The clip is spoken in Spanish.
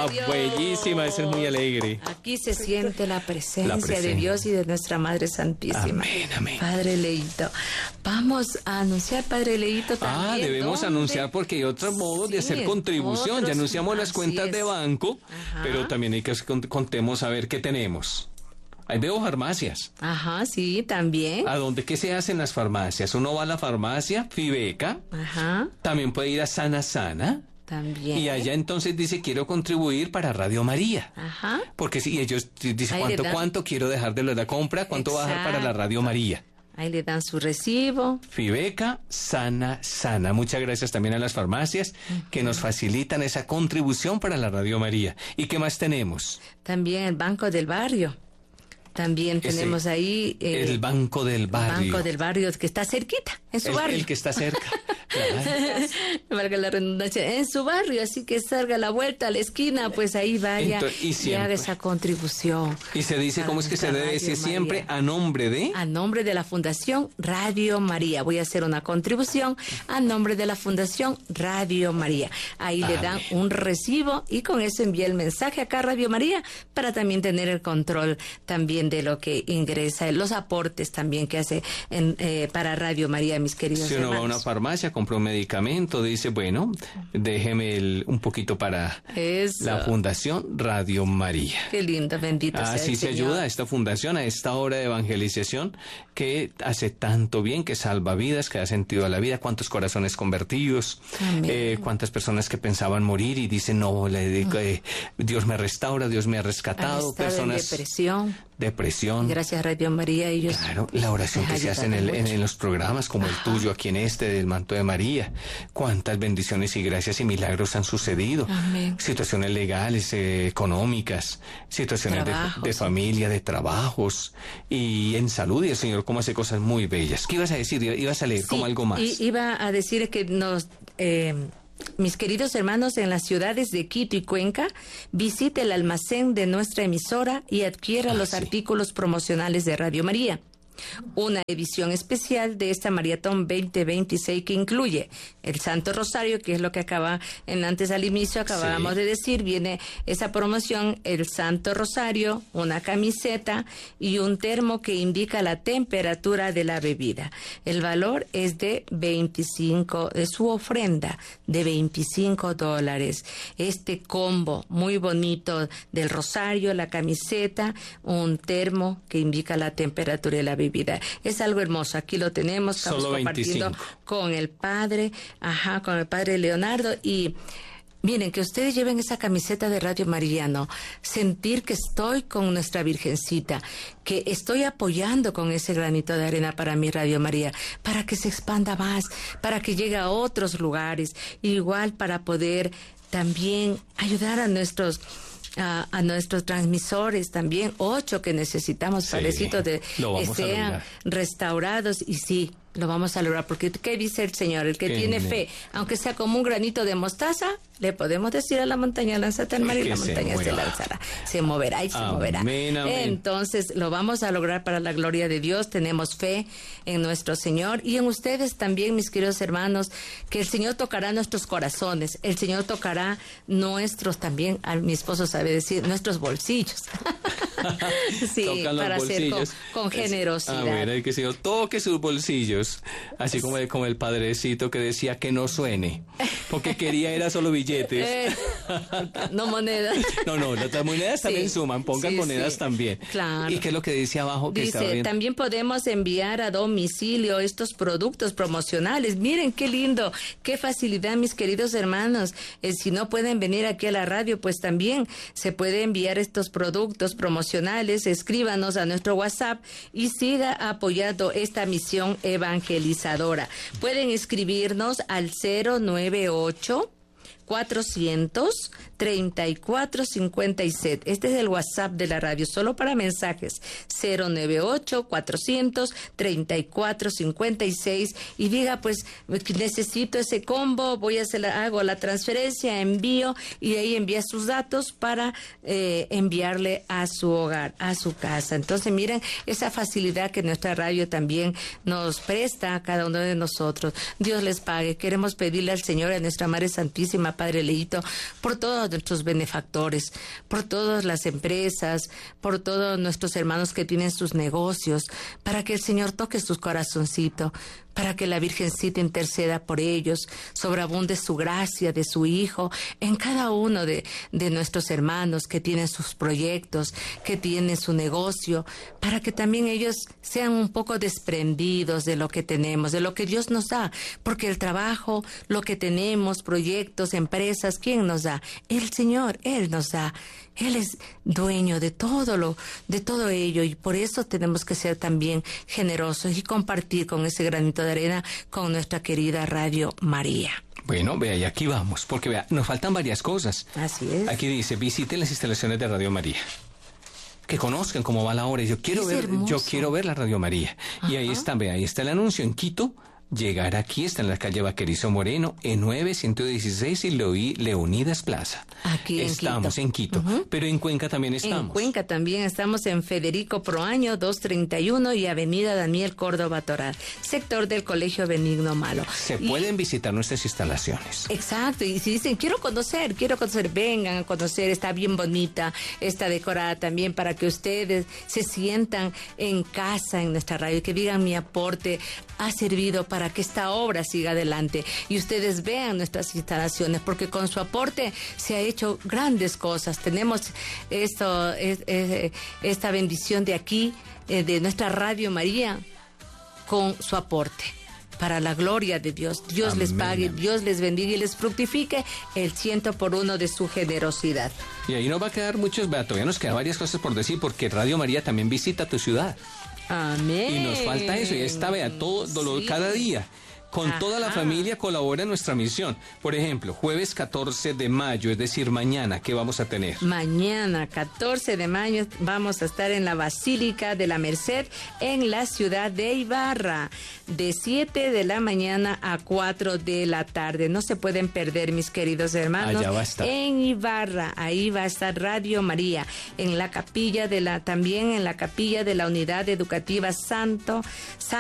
Ah, Dios. bellísima, esa es muy alegre. Aquí se siente la presencia de Dios y de nuestra Madre Santísima. Amén, amén. Padre Leito. Vamos a anunciar, Padre Leito, también. Debemos ¿dónde? anunciar porque hay otros modos de hacer contribución. Ya otros, anunciamos las así cuentas de es. banco, Ajá. pero también hay que contemos a ver qué tenemos. Ahí veo farmacias. Ajá, sí, también. ¿A dónde? ¿Qué se hace en las farmacias? Uno va a la farmacia, Fibeca, Ajá, también puede ir a Sana Sana, también. y allá entonces dice, quiero contribuir para Radio María. Ajá. Porque si ellos dicen, Ahí le dan. ¿cuánto quiero dejar de la compra? ¿Cuánto va a dejar para la Radio María? Ahí le dan su recibo. Fibeca, Sana Sana. Muchas gracias también a las farmacias que nos facilitan esa contribución para la Radio María. ¿Y qué más tenemos? También el Banco del Barrio. También tenemos ahí... el Banco del Barrio. Banco del Barrio, que está cerquita, en su barrio. El que está cerca. Claro. Valga la redundancia, en su barrio, así que salga a la vuelta a la esquina, pues ahí vaya y haga esa contribución. Y se dice, ¿cómo es que se debe decir siempre? A nombre de... A nombre de la Fundación Radio María. Voy a hacer una contribución a nombre de la Fundación Radio María. Ahí le dan un recibo y con eso envía el mensaje acá a Radio María para también tener el control también de lo que ingresa, los aportes también que hace para Radio María, mis queridos hermanos. Si uno va a una farmacia, compra un medicamento, dice, bueno, déjeme un poquito para la Fundación Radio María. Qué lindo, bendito sea el Así se Señor. ayuda a esta fundación, a esta obra de evangelización que hace tanto bien, que salva vidas, que da sentido a la vida. Cuántos corazones convertidos, cuántas personas que pensaban morir y dicen, no, Dios me restaura, Dios me ha rescatado. Personas en depresión. Gracias a Radio María ellos. Claro, la oración que se hace en los programas como el tuyo, aquí en del Manto de María. Cuántas bendiciones y gracias y milagros han sucedido. Amén. Situaciones legales, económicas, situaciones de familia, de trabajos y en salud. Y el Señor cómo hace cosas muy bellas. ¿Qué ibas a decir? ¿Ibas a leer como algo más? Iba a decir que mis queridos hermanos en las ciudades de Quito y Cuenca, visite el almacén de nuestra emisora y adquiera los artículos promocionales de Radio María. Una edición especial de esta Maratón 2026 que incluye el Santo Rosario, que es lo que antes al inicio acabábamos de decir, viene esa promoción, el Santo Rosario, una camiseta y un termo que indica la temperatura de la bebida. El valor es de su ofrenda de $25. Este combo muy bonito del Rosario, la camiseta, un termo que indica la temperatura de la bebida. Es algo hermoso, aquí lo tenemos, estamos compartiendo con el Padre, con el Padre Leonardo y miren, que ustedes lleven esa camiseta de Radio María, ¿no? Sentir que estoy con nuestra Virgencita, que estoy apoyando con ese granito de arena para mi Radio María, para que se expanda más, para que llegue a otros lugares, igual para poder también ayudar a nuestros transmisores también, 8 que necesitamos, padrecitos, sean restaurados y sí, lo vamos a lograr, porque ¿qué dice el Señor? El que tiene fe, aunque sea como un granito de mostaza, le podemos decir a la montaña, lánzate al mar y la montaña se lanzará, se moverá y se moverá. Amén. Entonces, lo vamos a lograr para la gloria de Dios, tenemos fe en nuestro Señor y en ustedes también, mis queridos hermanos, que el Señor tocará nuestros corazones, el Señor tocará nuestros también, mi esposo sabe decir, nuestros bolsillos. Sí, para hacer con generosidad. A ver, hay que el Señor toque sus bolsillos, así como el padrecito que decía que no suene, porque quería era solo billetes. No monedas. No, las monedas también suman, pongan monedas también. Claro. ¿Y qué es lo que dice abajo? Que dice, también podemos enviar a domicilio estos productos promocionales. Miren qué lindo, qué facilidad, mis queridos hermanos. Si no pueden venir aquí a la radio, pues también se puede enviar estos productos promocionales. Escríbanos a nuestro WhatsApp y siga apoyando esta misión evangelizadora. Pueden escribirnos al 098 434-57. Este es el WhatsApp de la radio, solo para mensajes. 098-434-57. Y diga, pues, necesito ese combo, hago la transferencia, envío, y ahí envía sus datos para enviarle a su hogar, a su casa. Entonces, miren esa facilidad que nuestra radio también nos presta a cada uno de nosotros. Dios les pague. Queremos pedirle al Señor, a nuestra Madre Santísima, verdad, Padre Leito, por todos nuestros benefactores, por todas las empresas, por todos nuestros hermanos que tienen sus negocios, para que el Señor toque sus corazoncitos, para que la Virgencita interceda por ellos, sobreabunde su gracia de su Hijo en cada uno de nuestros hermanos que tienen sus proyectos, que tienen su negocio, para que también ellos sean un poco desprendidos de lo que tenemos, de lo que Dios nos da, porque el trabajo, lo que tenemos, proyectos, empresas, ¿quién nos da? El Señor, Él nos da. Él es dueño de todo ello, y por eso tenemos que ser también generosos y compartir con ese granito de arena con nuestra querida Radio María. Bueno, vea, y aquí vamos, porque vea, nos faltan varias cosas. Así es. Aquí dice, visiten las instalaciones de Radio María. Que conozcan cómo va la obra. Yo quiero ver la Radio María. Ajá. Y ahí está, vea, ahí está el anuncio en Quito. Llegar aquí, está en la calle Vaquerizo Moreno, E9, 116 y Leonidas Plaza. Aquí estamos en Quito. Uh-huh. Pero en Cuenca también estamos. En Cuenca también estamos en Federico Proaño, 231 y Avenida Daniel Córdoba Toral, sector del Colegio Benigno Malo. Se pueden visitar nuestras instalaciones. Exacto, y si dicen, quiero conocer, vengan a conocer, está bien bonita, está decorada también para que ustedes se sientan en casa en nuestra radio y que digan mi aporte ha servido para que esta obra siga adelante y ustedes vean nuestras instalaciones, porque con su aporte se ha hecho grandes cosas. Tenemos esta bendición de aquí, de nuestra Radio María, con su aporte. Para la gloria de Dios. Dios Amén. Les pague, Dios les bendiga y les fructifique el 100% de su generosidad. Y ahí nos va a quedar todavía nos quedan varias cosas por decir, porque Radio María también visita tu ciudad. Amén. Y nos falta eso, y esta vea todo sí. Cada día. Con Ajá. Toda la familia colabora en nuestra misión. Por ejemplo, jueves 14 de mayo, es decir, mañana, ¿qué vamos a tener? Mañana, 14 de mayo, vamos a estar en la Basílica de la Merced, en la ciudad de Ibarra, de 7 de la mañana a 4 de la tarde. No se pueden perder, mis queridos hermanos. Allá va a estar. En Ibarra, ahí va a estar Radio María, también en la capilla de la Unidad Educativa Santo